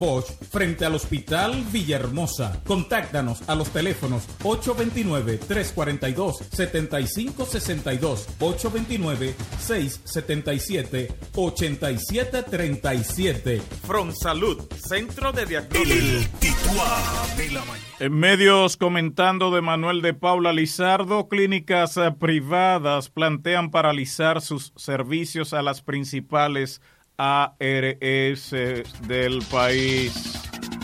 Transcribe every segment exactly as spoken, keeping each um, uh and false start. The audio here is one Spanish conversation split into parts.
Bosch, frente al Hospital Villahermosa. Contáctanos a los teléfonos ocho dos nueve, tres cuatro dos, siete cinco seis dos, ocho dos nueve, seis siete siete, ocho siete tres siete. Fronsalud, Centro de Diagnóstico. El titular de la mañana. En medios comentando de Manuel de Paula Lizardo, clínicas privadas plantean paralizar sus servicios a las principales A R S del país.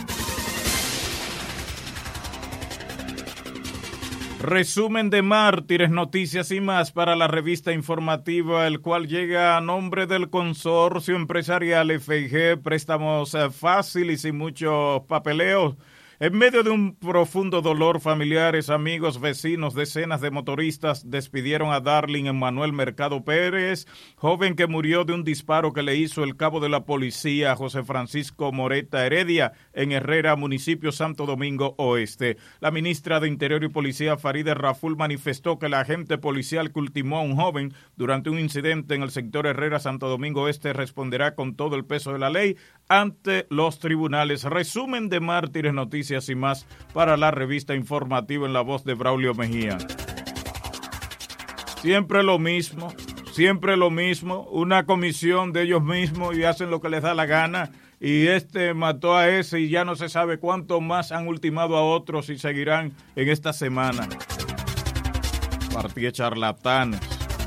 Resumen de Mártires, noticias y más para la revista informativa, el cual llega a nombre del consorcio empresarial F I G, préstamos fácil y sin mucho papeleo. En medio de un profundo dolor, familiares, amigos, vecinos, decenas de motoristas despidieron a Darling Emmanuel Mercado Pérez, joven que murió de un disparo que le hizo el cabo de la policía José Francisco Moreta Heredia en Herrera, municipio Santo Domingo Oeste. La ministra de Interior y Policía Farideh Raful manifestó que el agente policial que ultimó a un joven durante un incidente en el sector Herrera, Santo Domingo Oeste responderá con todo el peso de la ley ante los tribunales. Resumen de Mártires, noticias y más para la revista informativa en la voz de Braulio Mejía. Siempre lo mismo, siempre lo mismo, una comisión de ellos mismos y hacen lo que les da la gana, y este mató a ese y ya no se sabe cuánto más han ultimado a otros y seguirán en esta semana. Partida charlatanes.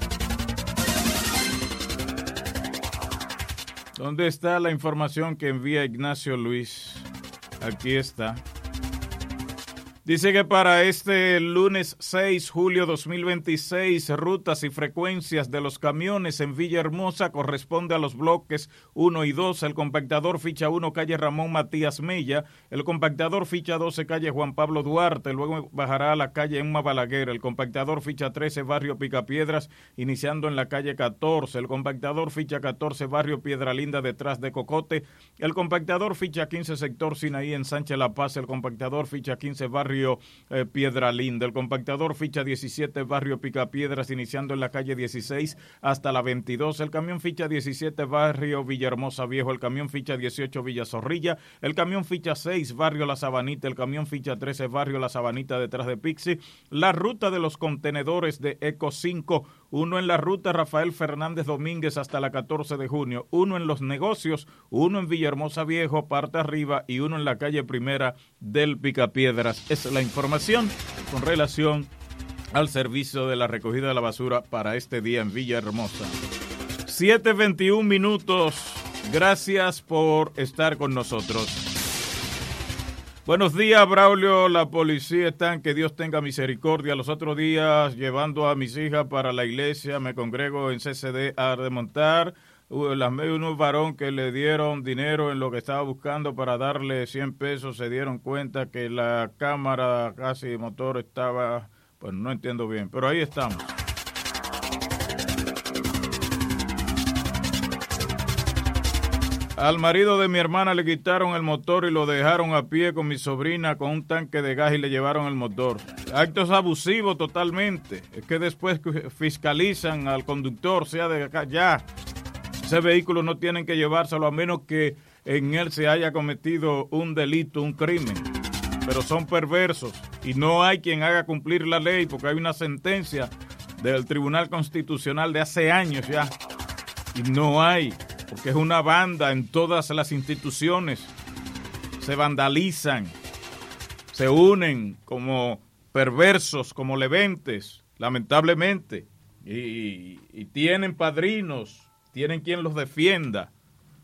¿Dónde está la información que envía Ignacio Luis? Aquí está. Dice que para este lunes seis de julio de dos mil veintiséis, rutas y frecuencias de los camiones en Villahermosa corresponde a los bloques uno y dos, el compactador ficha uno, calle Ramón Matías Mella, el compactador ficha doce, calle Juan Pablo Duarte, luego bajará a la calle Emma Balaguer, el compactador ficha trece, barrio Picapiedras, iniciando en la calle catorce, el compactador ficha catorce, barrio Piedra Linda, detrás de Cocote, el compactador ficha quince, sector Sinaí en Sánchez La Paz, el compactador ficha quince, barrio Eh, Piedra Linda, el compactador ficha diecisiete, barrio Picapiedras, iniciando en la calle dieciséis hasta la veintidós, el camión ficha diecisiete, barrio Villahermosa Viejo, el camión ficha dieciocho, Villa Zorrilla, el camión ficha seis, barrio La Sabanita, el camión ficha trece, barrio La Sabanita, detrás de Pixi, la ruta de los contenedores de Eco cinco, uno en la ruta Rafael Fernández Domínguez hasta la catorce de junio, uno en Los Negocios, uno en Villahermosa Viejo, parte arriba, y uno en la calle Primera del Picapiedras. Es la información con relación al servicio de la recogida de la basura para este día en Villahermosa. siete veintiún minutos. Gracias por estar con nosotros. Buenos días, Braulio. La policía está en que Dios tenga misericordia. Los otros días, llevando a mis hijas para la iglesia, me congrego en C C D a desmontar. Las unos varón que le dieron dinero en lo que estaba buscando para darle cien pesos, se dieron cuenta que la cámara casi motor estaba, pues no entiendo bien, pero ahí estamos. Al marido de mi hermana le quitaron el motor y lo dejaron a pie con mi sobrina con un tanque de gas y le llevaron el motor. Actos abusivos totalmente. Es que después fiscalizan al conductor, sea de acá, ya. Ese vehículo no tienen que llevárselo a menos que en él se haya cometido un delito, un crimen. Pero son perversos y no hay quien haga cumplir la ley porque hay una sentencia del Tribunal Constitucional de hace años ya. Y no hay, porque es una banda en todas las instituciones. Se vandalizan, se unen como perversos, como leventes, lamentablemente. Y, y tienen padrinos. Tienen quien los defienda.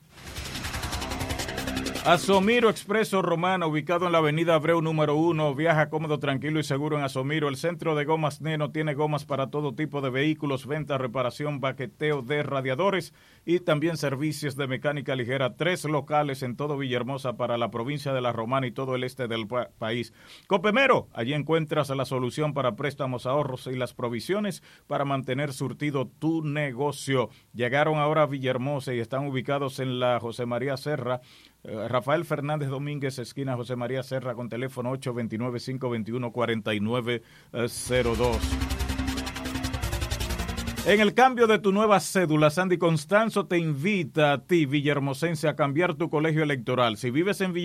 Asomiro Expreso Romana, ubicado en la avenida Abreu número uno, viaja cómodo, tranquilo y seguro en Asomiro. El centro de gomas Neno tiene gomas para todo tipo de vehículos, venta, reparación, baqueteo de radiadores y también servicios de mecánica ligera. Tres locales en todo Villahermosa para la provincia de La Romana y todo el este del pa- país. Copemero, allí encuentras la solución para préstamos, ahorros y las provisiones para mantener surtido tu negocio. Llegaron ahora a Villahermosa y están ubicados en la José María Serra, Rafael Fernández Domínguez, esquina José María Serra, con teléfono ocho dos nueve, cinco dos uno, cuatro nueve cero dos. En el cambio de tu nueva cédula, Sandy Constanzo te invita a ti, villahermosense, a cambiar tu colegio electoral. Si vives en Villa